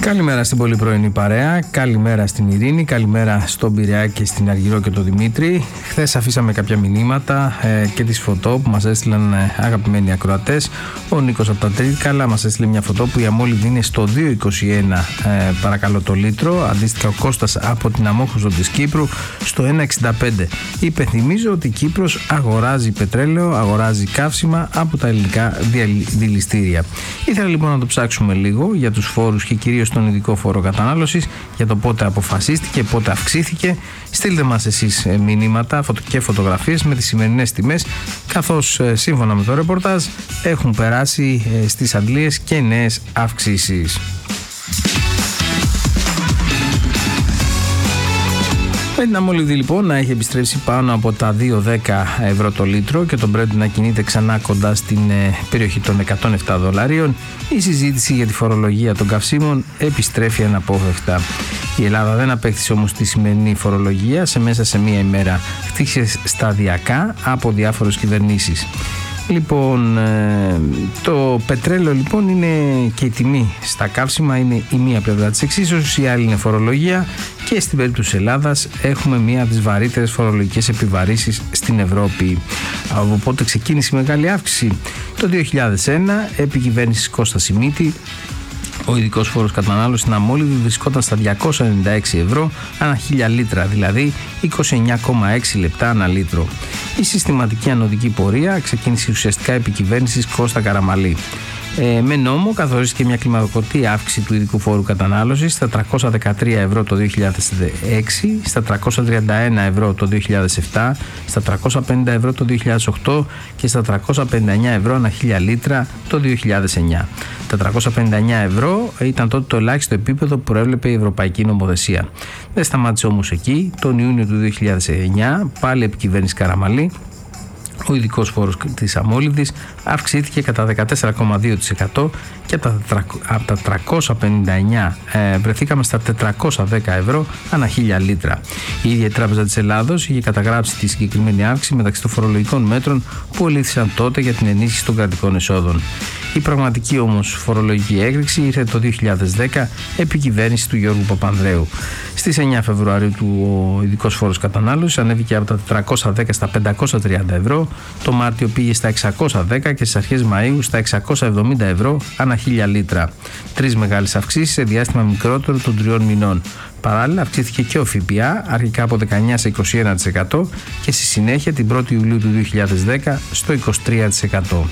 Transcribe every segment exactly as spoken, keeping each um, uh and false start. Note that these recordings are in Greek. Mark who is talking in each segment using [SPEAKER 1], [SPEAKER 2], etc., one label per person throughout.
[SPEAKER 1] Καλημέρα στην πολύ πρωινή παρέα, καλημέρα στην Ειρήνη, καλημέρα στον Πειραιά και στην Αργυρό και τον Δημήτρη. Χθες αφήσαμε κάποια μηνύματα ε, και τις φωτό που μας έστειλαν ε, αγαπημένοι ακροατές. Ο Νίκος από τα Τρίκαλα μας έστειλε μια φωτό που η αμόλυβδη είναι στο δύο είκοσι ένα ε, παρακαλώ το λίτρο. Αντίστοιχα ο Κώστας από την Αμόχωστο της Κύπρου στο ένα εξήντα πέντε. Υπενθυμίζω ότι η Κύπρος αγοράζει πετρέλαιο, αγοράζει καύσιμα από τα ελληνικά δηληστήρια. Ήθελα λοιπόν να το ψάξουμε λίγο για τους φόρους και κυρίως τον ειδικό φόρο κατανάλωσης, για το πότε αποφασίστηκε, πότε αυξήθηκε. Στείλτε μας εσείς μηνύματα και φωτογραφίες με τις σημερινές τιμές, καθώς σύμφωνα με το ρεπορτάζ έχουν περάσει στις αντλίες και νέες αυξήσεις. Με την αμόλυβδη λοιπόν να έχει επιστρέψει πάνω από τα δύο δέκα ευρώ το λίτρο και τον Brent να κινείται ξανά κοντά στην ε, περιοχή των εκατόν επτά δολαρίων, η συζήτηση για τη φορολογία των καυσίμων επιστρέφει αναπόφευκτα. Η Ελλάδα δεν απέκτησε όμως τη σημερινή φορολογία σε μέσα σε μία ημέρα. Χτύχησε σταδιακά από διάφορες κυβερνήσεις. Λοιπόν, το πετρέλαιο λοιπόν είναι και η τιμή στα καύσιμα είναι η μία πλευρά της εξίσωσης, η άλλη είναι φορολογία και στην περίπτωση της Ελλάδας έχουμε μία από τις βαρύτερες φορολογικές επιβαρύσεις στην Ευρώπη. Από πότε ξεκίνησε η μεγάλη αύξηση? Το δύο χιλιάδες ένα, επί κυβέρνησης Κώστα Σιμίτη, ο ειδικός φόρος κατανάλωσης στην αμόλυβδη βρισκόταν στα διακόσια ενενήντα έξι ευρώ ανά χίλια λίτρα, δηλαδή είκοσι εννιά κόμμα έξι λεπτά ανά λίτρο. Η συστηματική ανωδική πορεία ξεκίνησε ουσιαστικά επί κυβέρνησης Κώστα Καραμαλή. Ε, με νόμο καθορίστηκε μια κλιμακωτή αύξηση του ειδικού φόρου κατανάλωσης στα τριακόσια δεκατρία ευρώ το δύο χιλιάδες έξι, στα τριακόσια τριάντα ένα ευρώ το δύο χιλιάδες επτά, στα τριακόσια πενήντα ευρώ το δύο χιλιάδες οκτώ και στα τριακόσια πενήντα εννιά ευρώ ανά χίλια λίτρα το δύο χιλιάδες εννιά. Τα τριακόσια πενήντα εννιά ευρώ ήταν τότε το ελάχιστο επίπεδο που προέβλεπε η Ευρωπαϊκή Νομοθεσία. Δεν σταμάτησε όμως εκεί. Τον Ιούνιο του δύο χιλιάδες εννιά, πάλι επί κυβέρνηση Καραμαλή, ο ειδικός φόρος της αμόλυβδης αυξήθηκε κατά δεκατέσσερα κόμμα δύο τοις εκατό και από τα τριακόσια πενήντα εννιά ε, βρεθήκαμε στα τετρακόσια δέκα ευρώ ανά χίλια λίτρα. Η ίδια η Τράπεζα της Ελλάδος είχε καταγράψει τη συγκεκριμένη αύξηση μεταξύ των φορολογικών μέτρων που ελήφθησαν τότε για την ενίσχυση των κρατικών εσόδων. Η πραγματική όμως φορολογική έκρηξη ήρθε το δύο χιλιάδες δέκα επί κυβέρνηση του Γιώργου Παπανδρέου. Στις εννιά Φεβρουαρίου του ο ειδικός φόρος κατανάλωσης ανέβηκε από τα τετρακόσια δέκα στα πεντακόσια τριάντα ευρώ, το Μάρτιο πήγε στα εξακόσια δέκα και στις αρχές Μαΐου στα εξακόσια εβδομήντα ευρώ ανά χίλια λίτρα. Τρεις μεγάλες αυξήσεις σε διάστημα μικρότερο των τριών μηνών. Παράλληλα αυξήθηκε και ο ΦΠΑ, αρχικά από δεκαεννιά τοις εκατό σε είκοσι ένα τοις εκατό και στη συνέχεια την πρώτη Ιουλίου του δύο χιλιάδες δέκα στο είκοσι τρία τοις εκατό.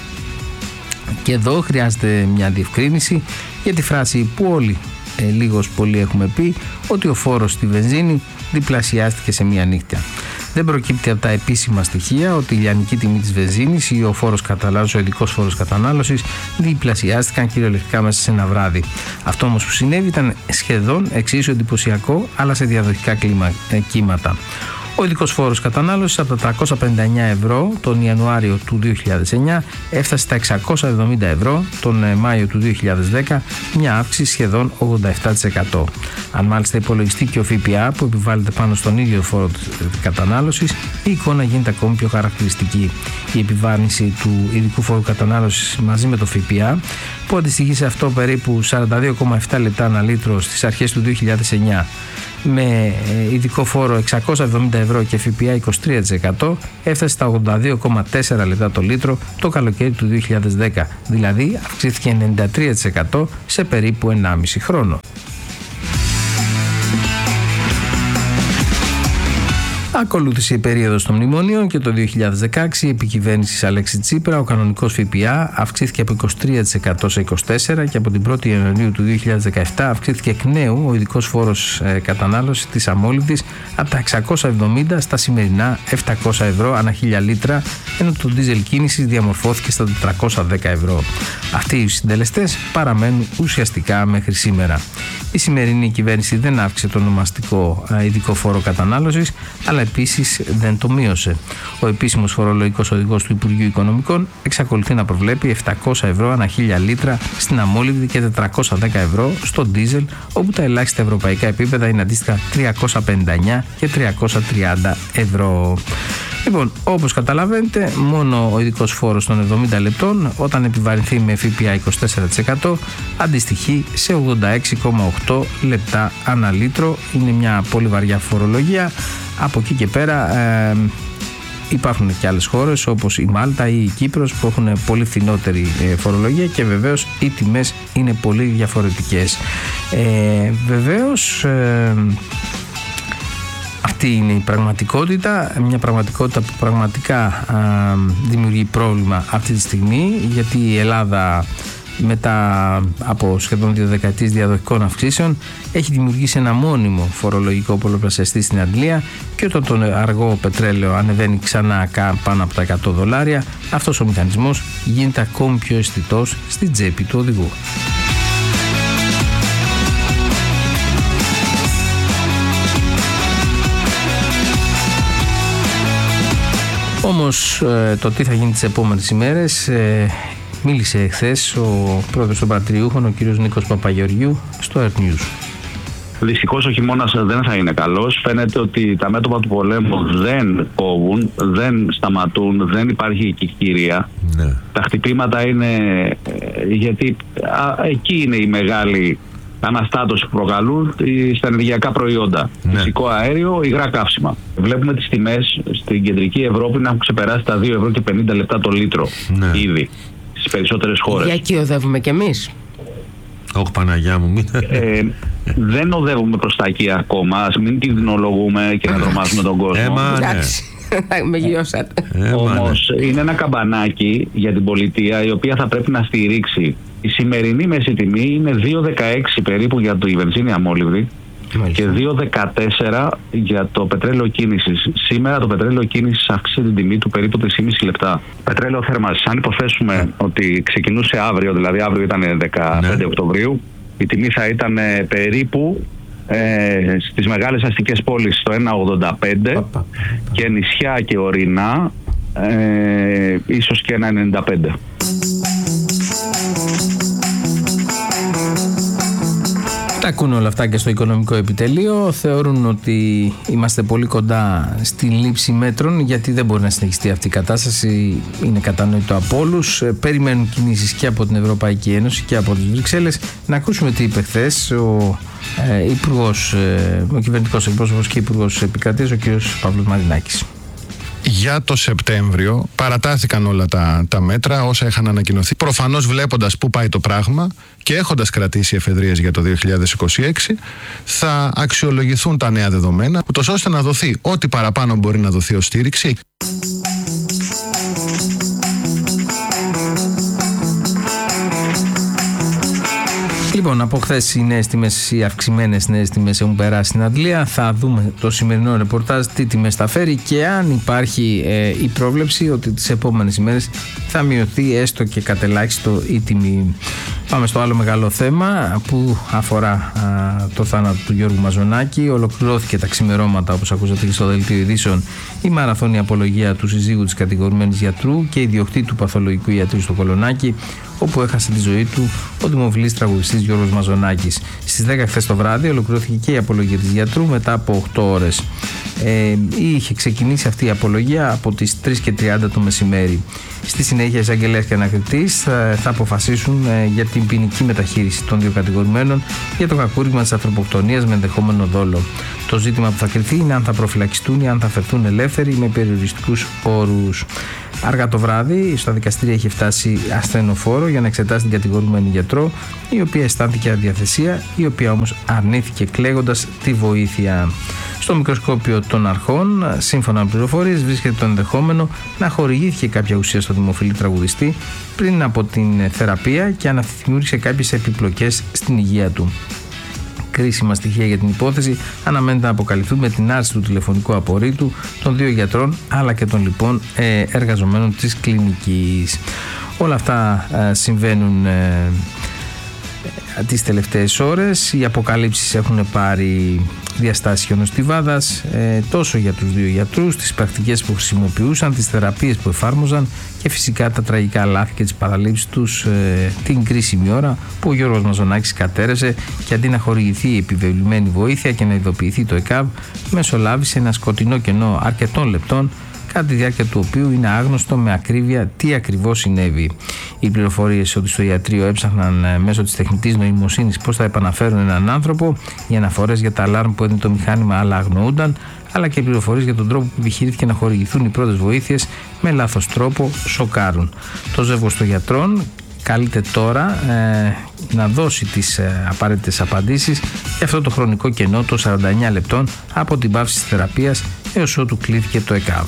[SPEAKER 1] Και εδώ χρειάζεται μια διευκρίνηση για τη φράση που όλοι ε, λίγος πολύ έχουμε πει, ότι ο φόρος στη βενζίνη διπλασιάστηκε σε μία νύχτα. Δεν προκύπτει από τα επίσημα στοιχεία ότι η λιανική τιμή της βενζίνης ή ο φόρος κατανάλωσης, ο ειδικός φόρος κατανάλωσης διπλασιάστηκαν κυριολεκτικά μέσα σε ένα βράδυ. Αυτό όμως που συνέβη ήταν σχεδόν εξίσου εντυπωσιακό, αλλά σε διαδοχικά κλίμα, ε, κύματα. Ο ειδικός φόρος κατανάλωσης από τα τριακόσια πενήντα εννιά ευρώ τον Ιανουάριο του δύο χιλιάδες εννιά έφτασε στα εξακόσια εβδομήντα ευρώ τον Μάιο του δύο χιλιάδες δέκα, μια αύξηση σχεδόν ογδόντα επτά τοις εκατό. Αν μάλιστα υπολογιστεί και ο ΦΠΑ που επιβάλλεται πάνω στον ίδιο φόρο κατανάλωσης, η εικόνα γίνεται ακόμη πιο χαρακτηριστική. Η επιβάρυνση του ειδικού φόρου κατανάλωσης μαζί με το ΦΠΑ, που αντιστοιχεί σε αυτό περίπου σαράντα δύο κόμμα επτά λεπτά ανά λίτρο στις αρχές του δύο χιλιάδες εννιά, με ειδικό φόρο εξακόσια εβδομήντα ευρώ και ΦΠΑ είκοσι τρία τοις εκατό, έφτασε στα ογδόντα δύο κόμμα τέσσερα λεπτά το λίτρο το καλοκαίρι του δύο χιλιάδες δέκα, δηλαδή αυξήθηκε ενενήντα τρία τοις εκατό σε περίπου ενάμιση χρόνο. Ακολούθησε η περίοδος των μνημονίων και το δύο χιλιάδες δεκαέξι, επί κυβέρνησης Αλέξη Τσίπρα, ο κανονικός ΦΠΑ αυξήθηκε από είκοσι τρία τοις εκατό σε είκοσι τέσσερα τοις εκατό και από την πρώτη Ιανουαρίου του δύο χιλιάδες δεκαεπτά αυξήθηκε εκ νέου ο ειδικός φόρος ε, κατανάλωσης της αμόλυβδης από τα εξακόσια εβδομήντα στα σημερινά επτακόσια ευρώ ανά χίλια λίτρα, ενώ το ντίζελ κίνησης διαμορφώθηκε στα τετρακόσια δέκα ευρώ. Αυτοί οι συντελεστές παραμένουν ουσιαστικά μέχρι σήμερα. Η σημερινή κυβέρνηση δεν αύξησε το ονομαστικό ε, ειδικό φόρο κατανάλωσης, αλλά επίσης δεν το μείωσε. Ο επίσημος φορολογικός οδηγός του Υπουργείου Οικονομικών εξακολουθεί να προβλέπει επτακόσια ευρώ ανά χίλια λίτρα στην αμόλυβδη και τετρακόσια δέκα ευρώ στο ντίζελ, όπου τα ελάχιστα ευρωπαϊκά επίπεδα είναι αντίστοιχα τριακόσια πενήντα εννιά και τριακόσια τριάντα ευρώ. Λοιπόν, όπως καταλαβαίνετε, μόνο ο ειδικός φόρος των εβδομήντα λεπτών, όταν επιβαρυνθεί με ΦΠΑ είκοσι τέσσερα τοις εκατό, αντιστοιχεί σε ογδόντα έξι κόμμα οκτώ λεπτά ανά λίτρο. Είναι μια πολύ βαριά φορολογία. Από εκεί και πέρα ε, υπάρχουν και άλλες χώρες όπως η Μάλτα ή η Κύπρος που έχουν πολύ φθηνότερη ε, φορολογία και βεβαίως οι τιμές είναι πολύ διαφορετικές. Ε, βεβαίως ε, αυτή είναι η πραγματικότητα, μια πραγματικότητα που πραγματικά α, δημιουργεί πρόβλημα αυτή τη στιγμή, γιατί η Ελλάδα μετά από σχεδόν δύο δεκαετίες διαδοχικών αυξήσεων έχει δημιουργήσει ένα μόνιμο φορολογικό πολλαπλασιαστή στην Αγγλία, και όταν το αργό πετρέλαιο ανεβαίνει ξανά πάνω από τα εκατό δολάρια, αυτός ο μηχανισμός γίνεται ακόμη πιο αισθητός στην τσέπη του οδηγού. Όμως το τι θα γίνει τις επόμενες ημέρες, μίλησε εχθές ο πρόεδρος των Παρατηρητριούχων, ο κύριος Νίκος Παπαγεωργιού, στο Earth News.
[SPEAKER 2] Δυστυχώς ο χειμώνας δεν θα είναι καλός. Φαίνεται ότι τα μέτωπα του πολέμου δεν κόβουν, δεν σταματούν, δεν υπάρχει κυκλοφορία. Ναι. Τα χτυπήματα είναι, γιατί α, εκεί είναι η μεγάλη αναστάτωση που προκαλούν στα ενεργειακά προϊόντα. Ναι. Φυσικό αέριο, υγρά καύσιμα. Βλέπουμε τις τιμές στην κεντρική Ευρώπη να έχουν ξεπεράσει τα δύο ευρώ και πενήντα λεπτά το λίτρο. Ναι. Ήδη στις περισσότερες χώρες.
[SPEAKER 3] Για εκεί οδεύουμε κι εμείς.
[SPEAKER 1] Όχι, Παναγιά μου, μην...
[SPEAKER 2] ε, δεν οδεύουμε προς τα εκεί ακόμα. Ας μην κινδυνολογούμε και να τρομάζουμε τον κόσμο.
[SPEAKER 3] Έμα, εντάξει, με γιώσατε.
[SPEAKER 2] Όμως είναι ένα καμπανάκι για την πολιτεία, η οποία θα πρέπει να στηρίξει. Η σημερινή μέση τιμή είναι δύο δεκαέξι περίπου για τη βενζίνη αμόλυβδη και δύο δεκατέσσερα για το πετρέλαιο κίνησης. Σήμερα το πετρέλαιο κίνησης αύξησε την τιμή του περίπου τρία κόμμα πέντε λεπτά. Πετρέλαιο θέρμανσης, αν υποθέσουμε ότι ξεκινούσε αύριο, δηλαδή αύριο ήταν δεκαπέντε ναι. Οκτωβρίου, η τιμή θα ήταν περίπου ε, στις μεγάλες αστικές πόλεις στο ένα ογδόντα πέντε και νησιά και ορεινά ε, ίσως και ένα ενενήντα πέντε.
[SPEAKER 1] Τα ακούν όλα αυτά και στο οικονομικό επιτελείο. Θεωρούν ότι είμαστε πολύ κοντά στη λήψη μέτρων, γιατί δεν μπορεί να συνεχιστεί αυτή η κατάσταση. Είναι κατανοητό από όλους. Περιμένουν κινήσεις και από την Ευρωπαϊκή Ένωση και από τις Βρυξέλλες. Να ακούσουμε τι είπε χθες ο ε, υπουργός, ε, ο κυβερνητικός εκπρόσωπος και υπουργός επικρατείας, ο κ. Παύλος Μαρινάκης.
[SPEAKER 4] Για το Σεπτέμβριο παρατάθηκαν όλα τα, τα μέτρα όσα είχαν ανακοινωθεί. Προφανώς βλέποντας πού πάει το πράγμα και έχοντας κρατήσει εφεδρείες για το δύο χιλιάδες είκοσι έξι, θα αξιολογηθούν τα νέα δεδομένα, ούτως ώστε να δοθεί ό,τι παραπάνω μπορεί να δοθεί ως στήριξη.
[SPEAKER 1] Λοιπόν, από χθες οι νέες τιμές, οι αυξημένες νέες τιμές έχουν περάσει στην Αντλία. Θα δούμε το σημερινό ρεπορτάζ τι τιμές θα φέρει και αν υπάρχει ε, η πρόβλεψη ότι τις επόμενες ημέρες θα μειωθεί έστω και κατ' ελάχιστο η τιμή. Πάμε στο άλλο μεγάλο θέμα που αφορά α, το θάνατο του Γιώργου Μαζονάκη. Ολοκληρώθηκε τα ξημερώματα, όπως ακούσατε και στο δελτίο ειδήσεων, η μαραθώνια απολογία του συζύγου της κατηγορουμένης γιατρού και ιδιοκτήτου παθολογικού ιατρού στο Κολονάκι, όπου έχασε τη ζωή του ο δημοφιλής τραγουδιστής Γιώργος Μαζονάκης. Στις δέκα χθες το βράδυ ολοκληρώθηκε και η απολογία της γιατρού μετά από οκτώ ώρες. Ε, είχε ξεκινήσει αυτή η απολογία από τις τρεις και τριάντα το μεσημέρι. Στη συνέχεια, οι εισαγγελέας και ανακριτής θα, θα αποφασίσουν ε, για την ποινική μεταχείριση των δύο κατηγορουμένων για το κακούργημα της ανθρωποκτονίας με ενδεχόμενο δόλο. Το ζήτημα που θα κριθεί είναι αν θα προφυλακιστούν ή αν θα φερθούν ελεύθεροι με περιοριστικούς όρους. Αργά το βράδυ, στο δικαστήριο είχε φτάσει ασθενοφόρο για να εξετάσει την κατηγορούμενη γιατρό, η οποία αισθάνθηκε αδιαθεσία, η οποία όμως αρνήθηκε κλαίγοντας τη βοήθεια. Στο μικροσκόπιο των αρχών, σύμφωνα με πληροφορίες, βρίσκεται το ενδεχόμενο να χορηγήθηκε κάποια ουσία στο δημοφιλή τραγουδιστή πριν από την θεραπεία και αν αυτή δημιούργησε κάποιες επιπλοκές στην υγεία του. Κρίσιμα στοιχεία για την υπόθεση αναμένεται να αποκαλυφθούν με την άρση του τηλεφωνικού απορρίτου των δύο γιατρών αλλά και των λοιπόν εργαζομένων της κλινικής. Όλα αυτά συμβαίνουν τις τελευταίες ώρες. Οι αποκαλύψεις έχουν πάρει διαστάσεις χιονοστιβάδας ε, τόσο για τους δύο γιατρούς, τις πρακτικές που χρησιμοποιούσαν, τις θεραπείες που εφάρμοζαν και φυσικά τα τραγικά λάθη και τις παραλήψεις τους ε, την κρίσιμη ώρα που ο Γιώργος Μαζονάκης κατέρευσε και αντί να χορηγηθεί η επιβεβλημένη βοήθεια και να ειδοποιηθεί το ΕΚΑΒ, μεσολάβησε ένα σκοτεινό κενό αρκετών λεπτών, κατά τη διάρκεια του οποίου είναι άγνωστο με ακρίβεια τι ακριβώς συνέβη. Οι πληροφορίες ότι στο ιατρείο έψαχναν μέσω της τεχνητής νοημοσύνης πώς θα επαναφέρουν έναν άνθρωπο, οι αναφορές για τα αλάρμ που έδινε το μηχάνημα αλλά αγνοούνταν, αλλά και οι πληροφορίες για τον τρόπο που επιχειρήθηκε να χορηγηθούν οι πρώτες βοήθειες με λάθος τρόπο σοκάρουν. Το ζεύγος των γιατρών καλείται τώρα ε, να δώσει τις ε, απαραίτητες απαντήσεις για αυτό το χρονικό κενό των σαράντα εννέα λεπτών από την πάυση της θεραπείας έως ότου κλείθηκε το ΕΚΑΒ.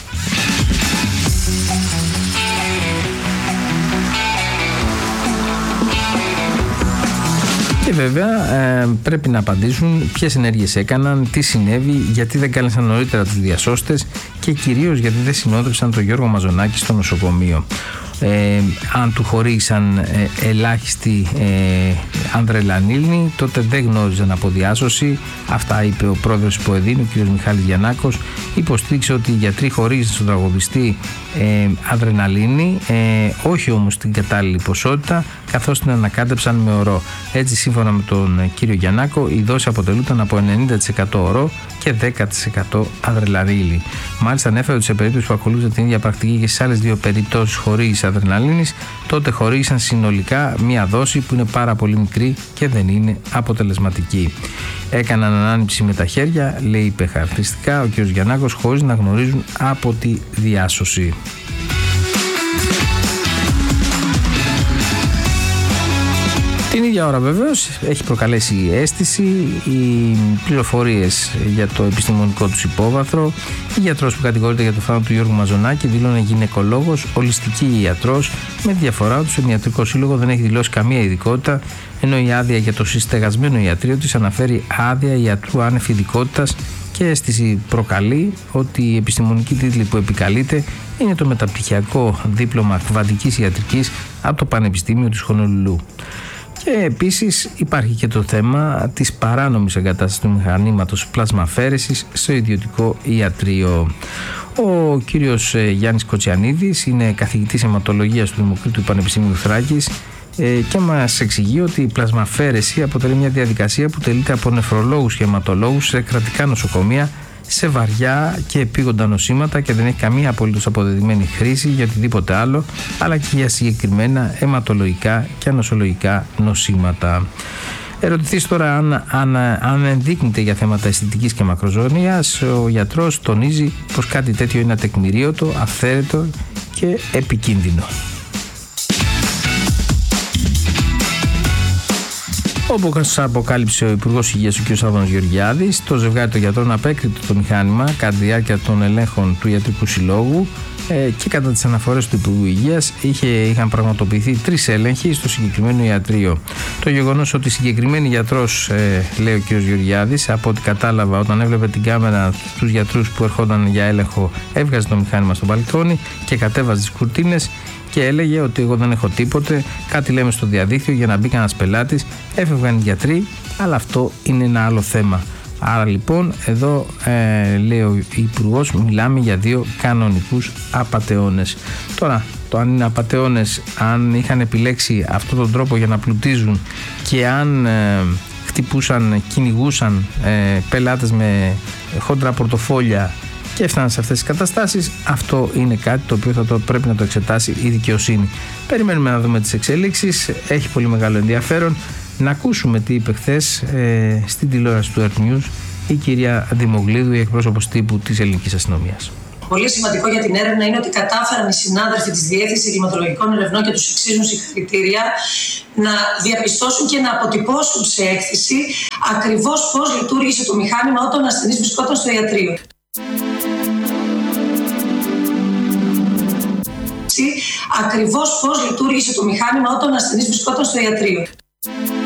[SPEAKER 1] Και βέβαια ε, πρέπει να απαντήσουν ποιες ενέργειες έκαναν, τι συνέβη, γιατί δεν κάλεσαν νωρίτερα τους διασώστες και κυρίως γιατί δεν συνόδευσαν τον Γιώργο Μαζονάκη στο νοσοκομείο. Ε, αν του χωρίσαν ε, ελάχιστη ε, ανδρελανίλνη, τότε δεν γνώριζαν από διάσωση. Αυτά είπε ο πρόεδρος του ΠΟΕΔΗΝ, ο κ. Μιχάλης Γιαννάκος. Υποστήριξε ότι οι γιατροί χωρίζαν στον τραγουδιστή ε, αδρεναλίνη, ε, όχι όμως την κατάλληλη ποσότητα, καθώς την ανακάτεψαν με ορό. Έτσι, σύμφωνα με τον κύριο Γιαννάκο, η δόση αποτελούνταν από ενενήντα τοις εκατό ορό και δέκα τοις εκατό αδρεναλίνη. Μάλιστα, ανέφερε ότι σε περίπτωση που ακολούθησε την ίδια πρακτική και στις άλλες δύο περιπτώσεις χορήγηση αδρεναλίνης, τότε χορήγησαν συνολικά μία δόση που είναι πάρα πολύ μικρή και δεν είναι αποτελεσματική. Έκαναν ανάνυψη με τα χέρια, λέει υπεχαρακτηριστικά ο κ. Γιαννάκος, χωρίς να γνωρίζουν από τη διάσωση. Την ίδια ώρα βεβαίως έχει προκαλέσει η αίσθηση, οι πληροφορίες για το επιστημονικό τους υπόβαθρο. Η γιατρός που κατηγορείται για το θάνατο του Γιώργου Μαζονάκη δήλωνε γυναικολόγος, ολιστική ιατρός, με διαφορά του στον ιατρικό σύλλογο δεν έχει δηλώσει καμία ειδικότητα, ενώ η άδεια για το συστεγασμένο ιατρείο της αναφέρει άδεια ιατρού άνευ ειδικότητας και αίσθηση προκαλεί ότι η επιστημονική τίτλη που επικαλείται είναι το μεταπτυχιακό δίπλωμα κβαντικής ιατρικής από το Πανεπιστήμιο της Χονολουλού. Και επίσης υπάρχει και το θέμα της παράνομης εγκατάστασης του μηχανήματος πλασμαφέρεσης στο ιδιωτικό ιατρείο. Ο κύριος Γιάννης Κοτσιανίδης είναι καθηγητής αιματολογίας του Δημοκρίτου Πανεπιστημίου Θράκης και μας εξηγεί ότι η πλασμαφέρεση αποτελεί μια διαδικασία που τελείται από νεφρολόγους και αιματολόγους σε κρατικά νοσοκομεία σε βαριά και επίγοντα νοσήματα και δεν έχει καμία απολύτως αποδεδειγμένη χρήση για οτιδήποτε άλλο, αλλά και για συγκεκριμένα αιματολογικά και ανοσολογικά νοσήματα. Ερωτηθείς τώρα αν, αν, αν ενδείκνυται για θέματα αισθητικής και μακροζωνίας, ο γιατρός τονίζει πως κάτι τέτοιο είναι ατεκμηρίωτο, αυθαίρετο και Όπως αποκάλυψε ο Υπουργός Υγείας ο κ. Σάββανος Γεωργιάδης, το ζευγάρι των γιατρών απέκριτο το μηχάνημα κατά τη διάρκεια των ελέγχων του Ιατρικού Συλλόγου ε, και κατά τις αναφορές του Υπουργού Υγείας είχε, είχαν πραγματοποιηθεί τρεις έλεγχοι στο συγκεκριμένο ιατρείο. Το γεγονός ότι συγκεκριμένη γιατρός, ε, λέει ο κ. Γεωργιάδης, από ό,τι κατάλαβα, όταν έβλεπε την κάμερα τους γιατρούς που ερχόταν για έλεγχο, έβγαζε το μηχάνημα στο μπαλκόνι και κατέβαζε τις κουρτίνες και έλεγε ότι εγώ δεν έχω τίποτε, κάτι λέμε στο διαδίκτυο για να μπει κανένας πελάτης, έφευγαν οι γιατροί, αλλά αυτό είναι ένα άλλο θέμα. Άρα λοιπόν εδώ ε, λέει ο Υπουργός, μιλάμε για δύο κανονικούς απατεώνες. Τώρα το αν είναι απατεώνες, αν είχαν επιλέξει αυτόν τον τρόπο για να πλουτίζουν και αν ε, χτυπούσαν, κυνηγούσαν ε, πελάτες με χόντρα πορτοφόλια και έφταναν σε αυτές τις καταστάσεις, αυτό είναι κάτι το οποίο θα το πρέπει να το εξετάσει η δικαιοσύνη. Περιμένουμε να δούμε τις εξελίξεις, έχει πολύ μεγάλο ενδιαφέρον. Να ακούσουμε τι είπε χθες ε, στην τηλεόραση του Earth News η κυρία Δημογλίδου, η εκπρόσωπος τύπου της ελληνικής αστυνομίας.
[SPEAKER 5] Πολύ σημαντικό για την έρευνα είναι ότι κατάφεραν οι συνάδελφοι της Διεύθυνσης Εγκληματολογικών Ερευνών και τους εξίζουν συγχαρητήρια να διαπιστώσουν και να αποτυπώσουν σε έκθεση ακριβώς πώς λειτουργήσε το μηχάνημα όταν ο ασθενής βρισκόταν στο ιατρείο. Ακριβώς πώς λειτουργήσε το μηχάνημα όταν ο ασθενής βρισκόταν στο ιατρείο.